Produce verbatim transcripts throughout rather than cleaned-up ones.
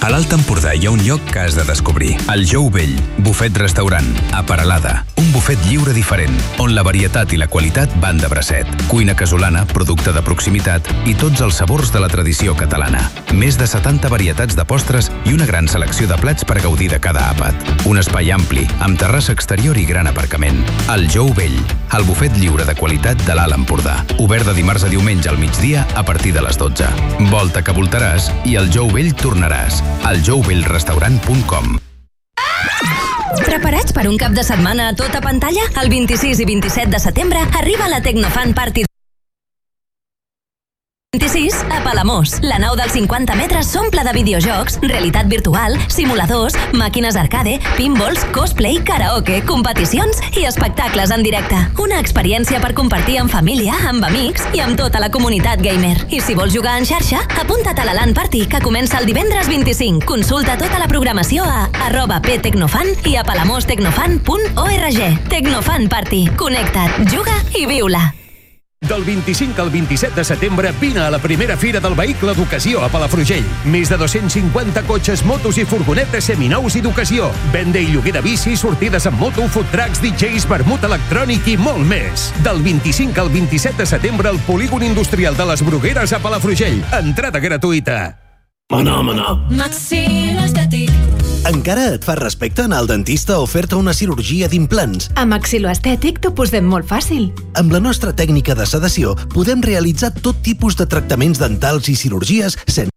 A l'Alt Empordà hi ha un lloc que has de descobrir. El Jou Vell, bufet restaurant, a Peralada. Un bufet lliure diferent, on la varietat i la qualitat van de bracet. Cuina casolana, producte de proximitat i tots els sabors de la tradició catalana. Més de setanta varietats de postres i una gran selecció de plats per gaudir de cada àpat. Un espai ampli, amb terrassa exterior i gran aparcament. El Jou Vell, el bufet lliure de qualitat de l'Alt Empordà. Obert de dimarts a diumenge al migdia a partir de les dotze. Volta que voltaràs i el Jou Vell tornaràs. al jou vell restaurant punt com. Preparats per un cap de setmana a tota pantalla? El vint-i-sis i vint-i-set de setembre arriba la Tecnofan Party vint-i-sis a Palamós. La nau dels cinquanta metres s'omple de videojocs, realitat virtual, simuladors, màquines arcade, pinballs, cosplay, karaoke, competicions i espectacles en directe. Una experiència per compartir en família, amb amics i amb tota la comunitat gamer. I si vols jugar en xarxa, apunta't a la LAN Party, que comença el divendres vint-i-cinc. Consulta tota la programació a arroba ptecnofan i a palamostecnofan punt org. Tecnofan Party. Connecta't, juga i viu-la. Del vint-i-cinc al vint-i-set de setembre vine a la primera Fira del Vehicle d'Ocasió a Palafrugell. Més de dos-cents cinquanta cotxes, motos i furgonetes seminous i d'ocasió. Venda i lloguer de bicis, sortides amb moto, food trucks, D Js, vermut electrònic i molt més. Del vint-i-cinc al vint-i-set de setembre al Polígon Industrial de les Brugueres a Palafrugell. Entrada gratuïta. Manà, Maxilo Estètic. Encara et fa respecte anar al dentista o fer-te una cirurgia d'implants? A Maxilo Estètic t'ho posem molt fàcil. Amb la nostra tècnica de sedació podem realitzar tot tipus de tractaments dentals i cirurgies sense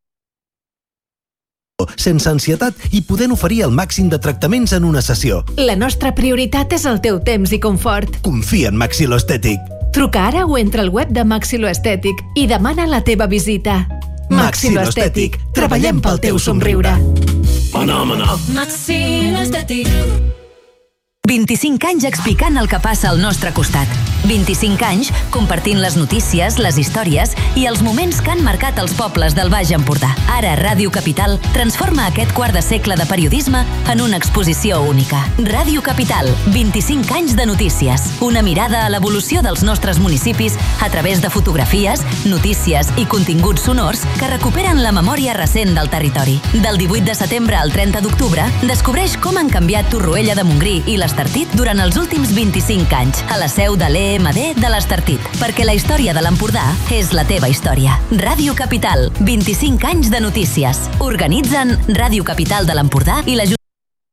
sense ansietat i podent oferir el màxim de tractaments en una sessió. La nostra prioritat és el teu temps i confort. Confia en Maxilo Estètic. Truca ara o entra al web de Maxilo Estètic i demana la teva visita. Maxilo Estètic. Treballem pel teu somriure. Manà, manà. Maxilo Estètic. vint-i-cinc anys explicant el que passa al nostre costat. vint-i-cinc anys compartint les notícies, les històries i els moments que han marcat els pobles del Baix Empordà. Ara Ràdio Capital transforma aquest quart de segle de periodisme en una exposició única. Ràdio Capital, vint-i-cinc anys de notícies. Una mirada a l'evolució dels nostres municipis a través de fotografies, notícies i continguts sonors que recuperen la memòria recent del territori. Del divuit de setembre al trenta d'octubre, descobreix com han canviat Torroella de Montgrí i l'Estartit durant els últims vint-i-cinc anys a la seu de l'E M D de l'Estartit, perquè la història de l'Empordà és la teva història. Ràdio Capital, vint-i-cinc anys de notícies. Organitzen Ràdio Capital de l'Empordà i l'Ajuntament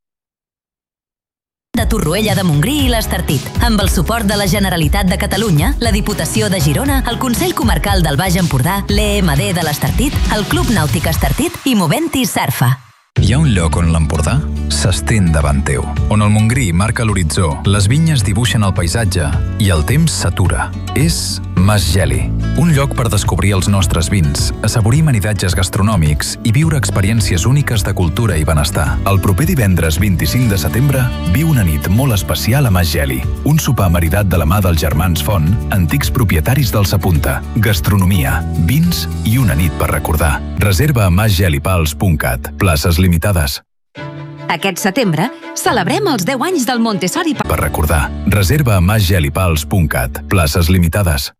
de Torroella de Montgrí i l'Estartit, amb el suport de la Generalitat de Catalunya, la Diputació de Girona, el Consell Comarcal del Baix Empordà, l'E M D de l'Estartit, el Club Nàutic Estartit i Moventi Sarfa. Hi ha un lloc on l'Empordà s'estén davant teu, on el Montgrí marca l'horitzó, les vinyes dibuixen el paisatge i el temps s'atura. És Mas Geli, un lloc per descobrir els nostres vins, assaborir maridatges gastronòmics i viure experiències úniques de cultura i benestar. El proper divendres vint-i-cinc de setembre viu una nit molt especial a Mas Geli, un sopar maridat de la mà dels germans Font, antics propietaris del Sapunta, gastronomia, vins i una nit per recordar. Reserva a mas geli pals punt cat. Places limitades. Aquest setembre celebrem els deu anys del Montessori per recordar. Reserva a mas geli pals punt cat. Places limitades.